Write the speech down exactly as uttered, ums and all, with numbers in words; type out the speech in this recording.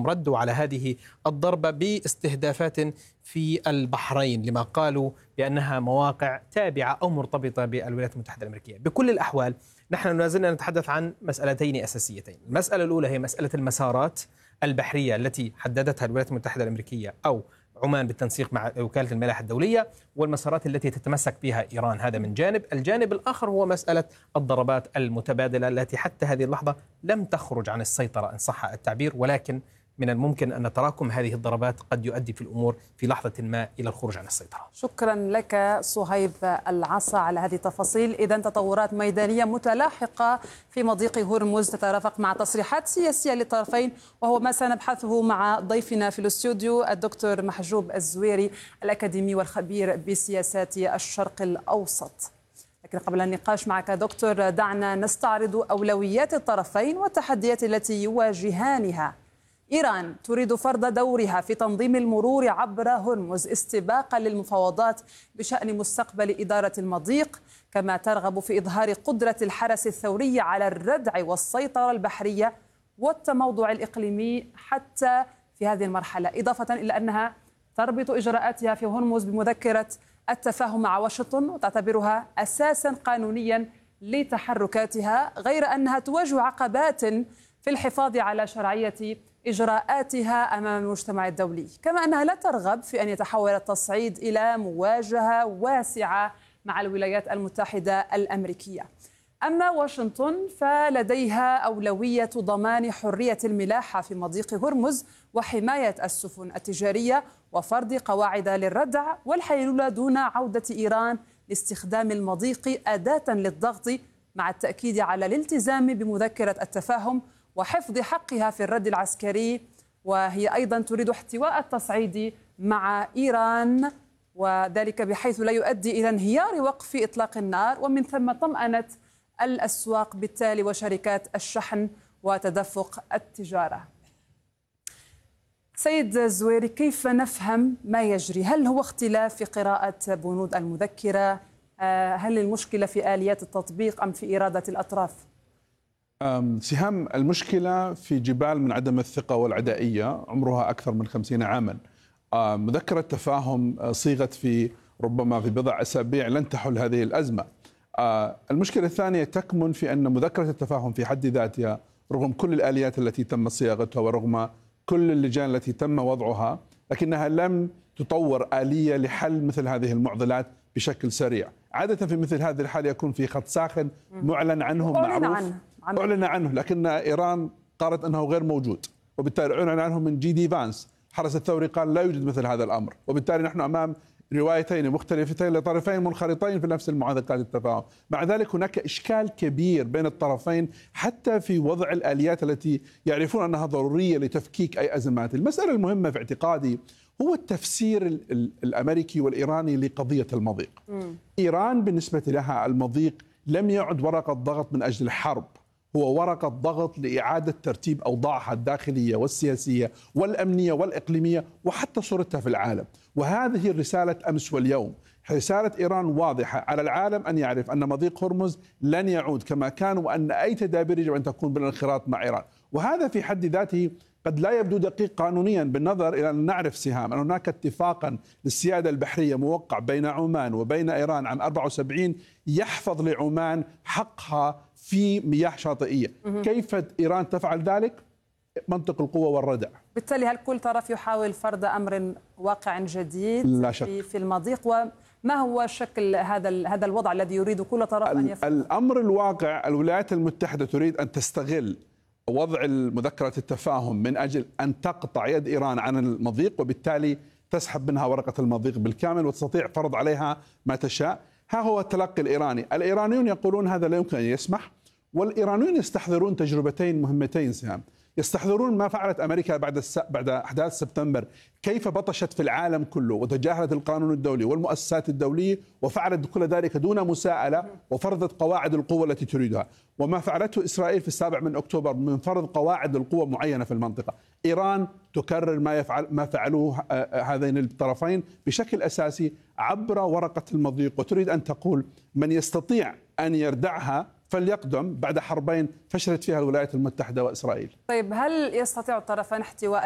أنهم ردوا على هذه الضربة باستهدافات في البحرين لما قالوا بأنها مواقع تابعة أو مرتبطة بالولايات المتحدة الأمريكية. بكل الأحوال نحن ما زلنا نتحدث عن مسألتين أساسيتين. المسألة الأولى هي مسألة المسارات البحرية التي حددتها الولايات المتحدة الأمريكية أو عمان بالتنسيق مع وكالة الملاحة الدولية، والمسارات التي تتمسك بها إيران. هذا من جانب. الجانب الآخر هو مسألة الضربات المتبادلة التي حتى هذه اللحظة لم تخرج عن السيطرة إن صح التعبير، ولكن من الممكن أن تراكم هذه الضربات قد يؤدي في الأمور في لحظة ما إلى الخروج عن السيطرة. شكرا لك صهيب العصا على هذه التفاصيل. إذن تطورات ميدانية متلاحقة في مضيق هرمز تترافق مع تصريحات سياسية للطرفين، وهو ما سنبحثه مع ضيفنا في الاستوديو الدكتور محجوب الزويري الأكاديمي والخبير بسياسات الشرق الأوسط. لكن قبل النقاش معك دكتور دعنا نستعرض أولويات الطرفين والتحديات التي يواجهانها. إيران تريد فرض دورها في تنظيم المرور عبر هرمز استباقا للمفاوضات بشأن مستقبل إدارة المضيق، كما ترغب في إظهار قدرة الحرس الثوري على الردع والسيطرة البحرية والتموضع الإقليمي حتى في هذه المرحلة، إضافة إلى أنها تربط إجراءاتها في هرمز بمذكرة التفاهم مع واشنطن وتعتبرها أساسا قانونيا لتحركاتها، غير أنها تواجه عقبات في الحفاظ على شرعية إجراءاتها أمام المجتمع الدولي، كما أنها لا ترغب في أن يتحول التصعيد إلى مواجهة واسعة مع الولايات المتحدة الأمريكية. أما واشنطن فلديها أولوية ضمان حرية الملاحة في مضيق هرمز وحماية السفن التجارية وفرض قواعد للردع والحيلولة دون عودة إيران لاستخدام المضيق أداة للضغط، مع التأكيد على الالتزام بمذكرة التفاهم وحفظ حقها في الرد العسكري. وهي أيضا تريد احتواء التصعيد مع إيران، وذلك بحيث لا يؤدي إلى انهيار وقف إطلاق النار، ومن ثم طمأنة الأسواق بالتالي وشركات الشحن وتدفق التجارة. سيد الزويري، كيف نفهم ما يجري؟ هل هو اختلاف في قراءة بنود المذكرة؟ هل المشكلة في آليات التطبيق أم في إرادة الأطراف؟ سهام، المشكلة في جبال من عدم الثقة والعدائية عمرها أكثر من خمسين عاما. مذكرة تفاهم صيغت في ربما في بضع أسابيع لن تحل هذه الأزمة. المشكلة الثانية تكمن في أن مذكرة التفاهم في حد ذاتها رغم كل الآليات التي تم صياغتها ورغم كل اللجان التي تم وضعها، لكنها لم تطور آلية لحل مثل هذه المعضلات بشكل سريع. عادة في مثل هذه الحالة يكون في خط ساخن معلن عنه معروف عنه. أعلن عنه، لكن إيران قالت أنه غير موجود، وبالتالي أعلن عنه من جي دي فانس. حرس الثوري قال لا يوجد مثل هذا الأمر، وبالتالي نحن أمام روايتين مختلفتين لطرفين منخرطين في نفس المعادلات التفاهم. مع ذلك هناك إشكال كبير بين الطرفين حتى في وضع الآليات التي يعرفون أنها ضرورية لتفكيك أي أزمات. المسألة المهمة في اعتقادي هو التفسير الأمريكي والإيراني لقضية المضيق. م. إيران بالنسبة لها المضيق لم يعد ورقة ضغط من أجل الحرب، هو ورقة ضغط لإعادة ترتيب أوضاعها الداخلية والسياسية والأمنية والإقليمية وحتى صورتها في العالم. وهذه رسالة أمس واليوم. رسالة إيران واضحة على العالم أن يعرف أن مضيق هرمز لن يعود كما كان، وأن أي تدابير يجب أن تكون بالانخراط مع إيران. وهذا في حد ذاته قد لا يبدو دقيق قانونيا بالنظر إلى أن نعرف سهام أن هناك اتفاقا للسيادة البحرية موقع بين عمان وبين إيران عن أربعة وسبعين يحفظ لعمان حقها في مياه شاطئية. كيف إيران تفعل ذلك؟ منطق القوة والردع. بالتالي هل كل طرف يحاول فرض أمر واقع جديد لا شك. في, في المضيق؟ وما هو شكل هذا هذا الوضع الذي يريد كل طرف أن يفعل؟ الأمر الواقع الولايات المتحدة تريد أن تستغل وضع مذكرة التفاهم من أجل أن تقطع يد إيران عن المضيق، وبالتالي تسحب منها ورقة المضيق بالكامل وتستطيع فرض عليها ما تشاء. ها هو التلقي الإيراني. الإيرانيون يقولون هذا لا يمكن أن يسمح، والإيرانيون يستحضرون تجربتين مهمتين سهام. يستحضرون ما فعلت أمريكا بعد الس... بعد أحداث سبتمبر، كيف بطشت في العالم كله وتجاهلت القانون الدولي والمؤسسات الدولية وفعلت كل ذلك دون مساءلة وفرضت قواعد القوة التي تريدها. وما فعلته إسرائيل في السابع من أكتوبر من فرض قواعد القوة معينة في المنطقة. إيران تكرر ما يفعل ما فعلوه هذين الطرفين بشكل أساسي عبر ورقة المضيق، وتريد أن تقول من يستطيع أن يردعها فليقدم بعد حربين فشلت فيها الولايات المتحدة وإسرائيل. طيب، هل يستطيع الطرفان احتواء